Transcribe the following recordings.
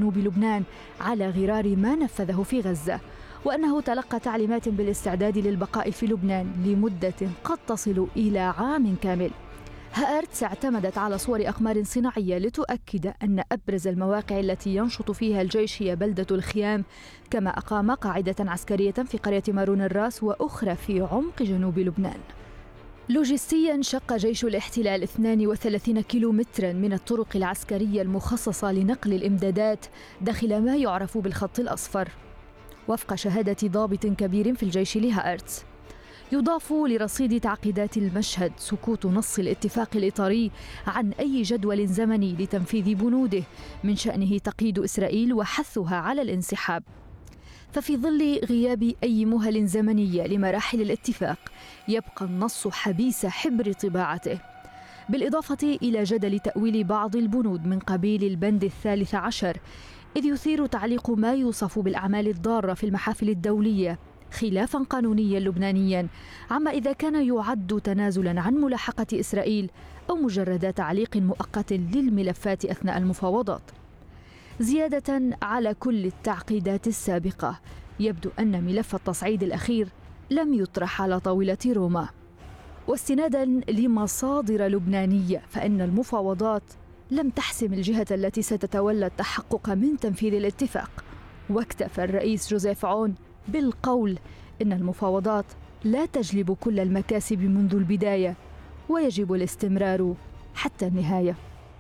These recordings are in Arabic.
جنوب لبنان على غرار ما نفذه في غزة، وأنه تلقى تعليمات بالاستعداد للبقاء في لبنان لمدة قد تصل إلى عام كامل. هآرتس اعتمدت على صور أقمار صناعية لتؤكد أن أبرز المواقع التي ينشط فيها الجيش هي بلدة الخيام، كما أقام قاعدة عسكرية في قرية مارون الراس وأخرى في عمق جنوب لبنان. لوجستياً شق جيش الاحتلال 32 كيلومتراً من الطرق العسكرية المخصصة لنقل الإمدادات داخل ما يعرف بالخط الأصفر، وفق شهادة ضابط كبير في الجيش لهآرتس. يضاف لرصيد تعقيدات المشهد سكوت نص الاتفاق الإطاري عن أي جدول زمني لتنفيذ بنوده من شأنه تقييد إسرائيل وحثها على الانسحاب. ففي ظل غياب أي مهل زمنية لمراحل الاتفاق يبقى النص حبيس حبر طباعته، بالإضافة إلى جدل تأويل بعض البنود من قبيل البند 13، إذ يثير تعليق ما يوصف بالأعمال الضارة في المحافل الدولية خلافاً قانونياً لبنانياً عما إذا كان يعد تنازلاً عن ملاحقة إسرائيل أو مجرد تعليق مؤقت للملفات أثناء المفاوضات. زيادة على كل التعقيدات السابقة، يبدو أن ملف التصعيد الأخير لم يطرح على طاولة روما. واستناداً لمصادر لبنانية، فإن المفاوضات لم تحسم الجهة التي ستتولى التحقق من تنفيذ الاتفاق، واكتفى الرئيس جوزيف عون بالقول إن المفاوضات لا تجلب كل المكاسب منذ البداية ويجب الاستمرار حتى النهاية.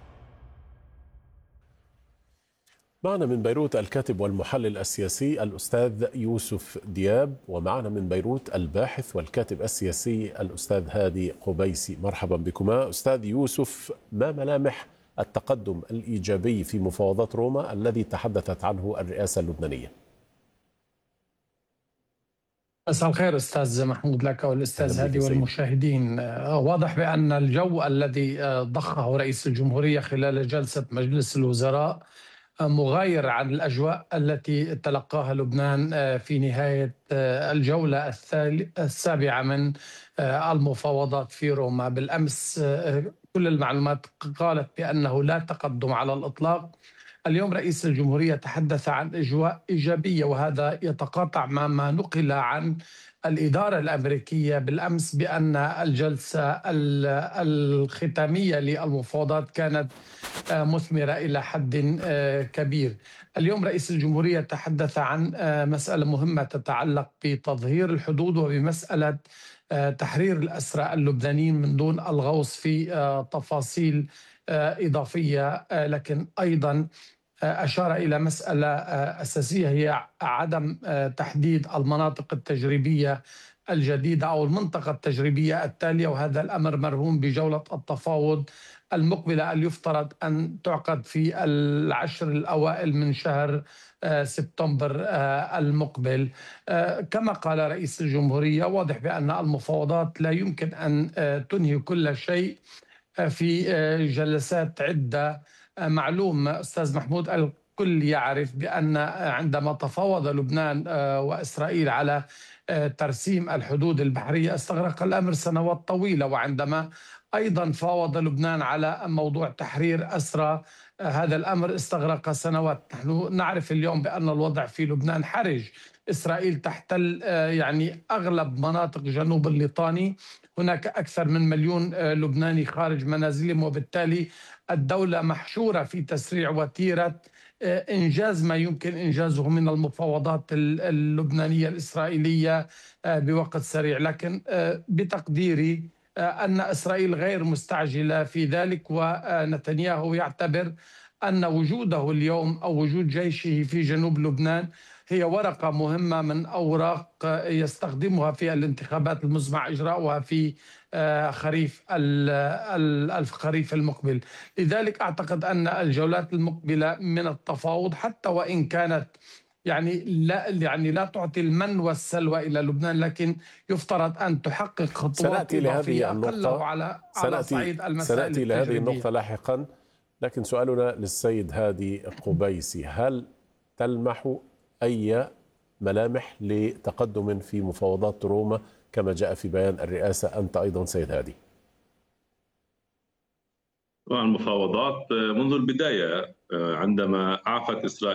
معنا من بيروت الكاتب والمحلل السياسي الأستاذ يوسف دياب، ومعنا من بيروت الباحث والكاتب السياسي الأستاذ هادي قبيسي. مرحبا بكما. أستاذ يوسف، ما ملامح التقدم الإيجابي في مفاوضات روما الذي تحدثت عنه الرئاسة اللبنانية؟ مساء الخير أستاذ محمود لك والأستاذ هادي والمشاهدين. واضح بأن الجو الذي ضخه رئيس الجمهورية خلال جلسة مجلس الوزراء مغاير عن الأجواء التي تلقاها لبنان في نهاية الجولة السابعة من المفاوضات في روما. بالأمس كل المعلومات قالت بأنه لا تقدم على الإطلاق. اليوم رئيس الجمهورية تحدث عن أجواء إيجابية، وهذا يتقاطع مع ما نقل عن الإدارة الأمريكية بالأمس بأن الجلسة الختامية للمفاوضات كانت مثمرة إلى حد كبير. اليوم رئيس الجمهورية تحدث عن مسألة مهمة تتعلق بتظهير الحدود وبمسألة تحرير الأسرى اللبنانيين من دون الغوص في تفاصيل إضافية، لكن أيضا أشار إلى مسألة أساسية هي عدم تحديد المناطق التجريبية الجديدة أو المنطقة التجريبية التالية، وهذا الأمر مرهون بجولة التفاوض المقبلة اللي يفترض أن تعقد في العشر الأوائل من شهر سبتمبر المقبل. كما قال رئيس الجمهورية، واضح بأن المفاوضات لا يمكن أن تنهي كل شيء في جلسات عدة. معلوم أستاذ محمود، الكل يعرف بأن عندما تفاوض لبنان وإسرائيل على ترسيم الحدود البحرية استغرق الأمر سنوات طويلة، وعندما أيضا فاوض لبنان على موضوع تحرير أسرى هذا الأمر استغرق سنوات. نحن نعرف اليوم بأن الوضع في لبنان حرج. إسرائيل تحتل يعني أغلب مناطق جنوب الليطاني، هناك أكثر من 1,000,000 لبناني خارج منازلهم، وبالتالي الدولة محشورة في تسريع وتيرة إنجاز ما يمكن إنجازه من المفاوضات اللبنانية الإسرائيلية بوقت سريع. لكن بتقديري أن إسرائيل غير مستعجلة في ذلك، ونتنياهو يعتبر أن وجوده اليوم أو وجود جيشه في جنوب لبنان هي ورقة مهمة من أوراق يستخدمها في الانتخابات المزمع إجراؤها في الخريف المقبل. لذلك أعتقد أن الجولات المقبلة من التفاوض، حتى وإن كانت لا تعطي المن والسلوى إلى لبنان، لكن يفترض أن تحقق خطوات إضافية أقله على صعيد المسائل سنأتي لهذه النقطة لاحقا. لكن سؤالنا للسيد هادي قبيسي، هل تلمح أي ملامح لتقدم في مفاوضات روما كما جاء في بيان الرئاسة؟ أنت أيضا سيد هادي. المفاوضات منذ البداية عندما أعفت إسرائيل